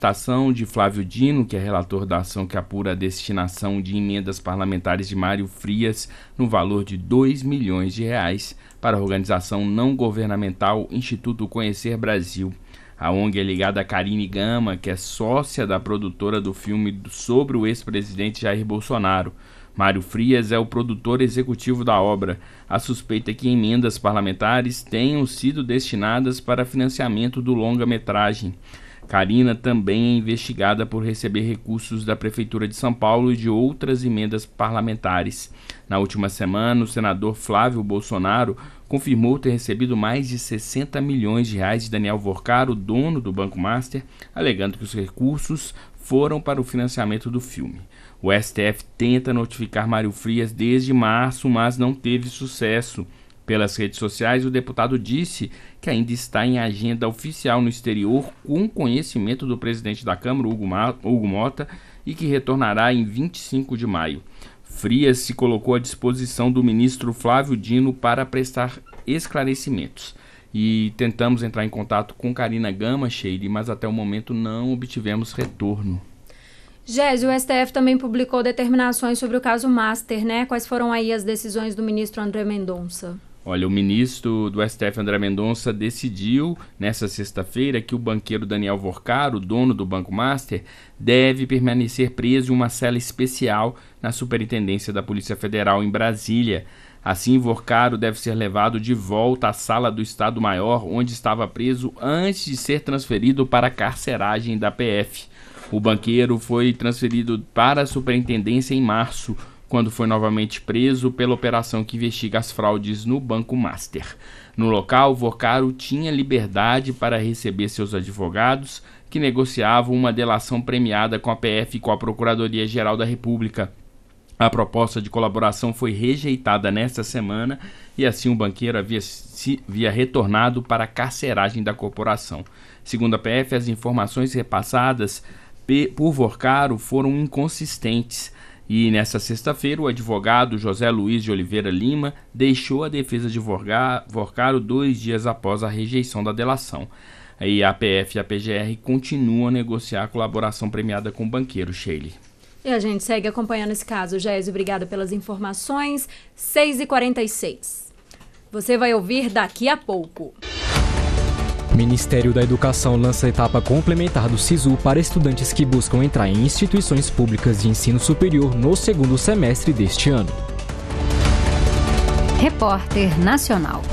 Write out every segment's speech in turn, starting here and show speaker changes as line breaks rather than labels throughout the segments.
Votação de Flávio Dino, que é relator da ação que apura a destinação de emendas parlamentares de Mário Frias no valor de R$2 milhões para a organização não governamental Instituto Conhecer Brasil. A ONG é ligada a Karine Gama, que é sócia da produtora do filme sobre o ex-presidente Jair Bolsonaro. Mário Frias é o produtor executivo da obra. A suspeita é que emendas parlamentares tenham sido destinadas para financiamento do longa-metragem. Karina também é investigada por receber recursos da Prefeitura de São Paulo e de outras emendas parlamentares. Na última semana, o senador Flávio Bolsonaro confirmou ter recebido mais de R$60 milhões de Daniel Vorcaro, dono do Banco Master, alegando que os recursos foram para o financiamento do filme. O STF tenta notificar Mário Frias desde março, mas não teve sucesso. Pelas redes sociais, o deputado disse que ainda está em agenda oficial no exterior com conhecimento do presidente da Câmara, Hugo Mota, e que retornará em 25 de maio. Frias se colocou à disposição do ministro Flávio Dino para prestar esclarecimentos. E tentamos entrar em contato com Karina Gama, Sheila, mas até o momento não obtivemos retorno.
Gésio, o STF também publicou determinações sobre o caso Master, né? Quais foram aí as decisões do ministro André Mendonça?
Olha, o ministro do STF, André Mendonça, decidiu nesta sexta-feira que o banqueiro Daniel Vorcaro, dono do Banco Master, deve permanecer preso em uma cela especial na Superintendência da Polícia Federal em Brasília. Assim, Vorcaro deve ser levado de volta à sala do Estado-Maior, onde estava preso antes de ser transferido para a carceragem da PF. O banqueiro foi transferido para a Superintendência em março, quando foi novamente preso pela operação que investiga as fraudes no Banco Master. No local, Vorcaro tinha liberdade para receber seus advogados, que negociavam uma delação premiada com a PF e com a Procuradoria-Geral da República. A proposta de colaboração foi rejeitada nesta semana e assim o banqueiro havia retornado para a carceragem da corporação. Segundo a PF, as informações repassadas por Vorcaro foram inconsistentes. E nesta sexta-feira, o advogado José Luiz de Oliveira Lima deixou a defesa de Vorcaro 2 dias após a rejeição da delação. Aí a PF e a PGR continuam a negociar a colaboração premiada com o banqueiro, Sheila.
E a gente segue acompanhando esse caso. Gésio, obrigada pelas informações. 6h46. Você vai ouvir daqui a pouco.
Ministério da Educação lança a etapa complementar do SISU para estudantes que buscam entrar em instituições públicas de ensino superior no segundo semestre deste ano.
Repórter Nacional.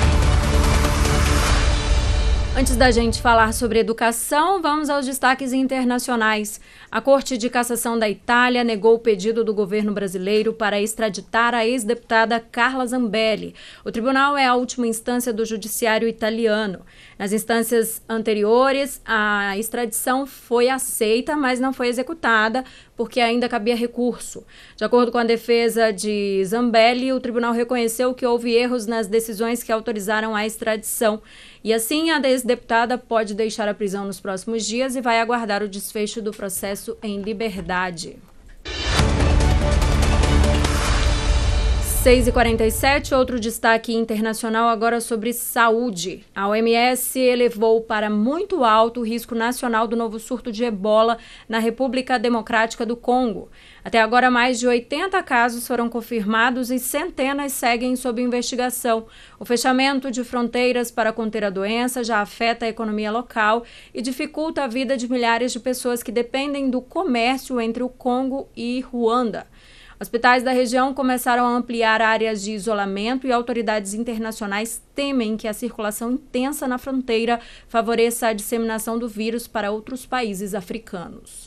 Antes da gente falar sobre educação, vamos aos destaques internacionais. A Corte de Cassação da Itália negou o pedido do governo brasileiro para extraditar a ex-deputada Carla Zambelli. O tribunal é a última instância do judiciário italiano. Nas instâncias anteriores, a extradição foi aceita, mas não foi executada, porque ainda cabia recurso. De acordo com a defesa de Zambelli, o tribunal reconheceu que houve erros nas decisões que autorizaram a extradição. E assim, a ex-deputada pode deixar a prisão nos próximos dias e vai aguardar o desfecho do processo em liberdade. 6h47, outro destaque internacional agora sobre saúde. A OMS elevou para muito alto o risco nacional do novo surto de ebola na República Democrática do Congo. Até agora, mais de 80 casos foram confirmados e centenas seguem sob investigação. O fechamento de fronteiras para conter a doença já afeta a economia local e dificulta a vida de milhares de pessoas que dependem do comércio entre o Congo e Ruanda. Hospitais da região começaram a ampliar áreas de isolamento e autoridades internacionais temem que a circulação intensa na fronteira favoreça a disseminação do vírus para outros países africanos.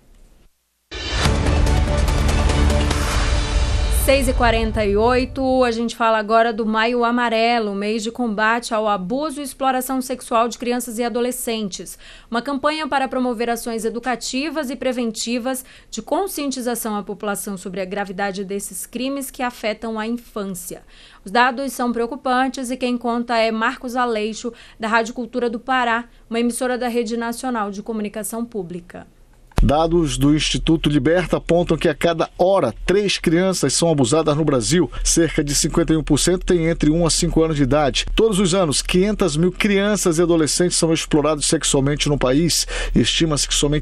6h48, a gente fala agora do Maio Amarelo, mês de combate ao abuso e exploração sexual de crianças e adolescentes. Uma campanha para promover ações educativas e preventivas de conscientização à população sobre a gravidade desses crimes que afetam a infância. Os dados são preocupantes e quem conta é Marcos Aleixo, da Rádio Cultura do Pará, uma emissora da Rede Nacional de Comunicação Pública.
Dados do Instituto Liberta apontam que a cada hora 3 crianças são abusadas no Brasil. Cerca de 51% têm entre 1 a 5 anos de idade. Todos os anos, 500 mil crianças e adolescentes são explorados sexualmente no país. Estima-se que somente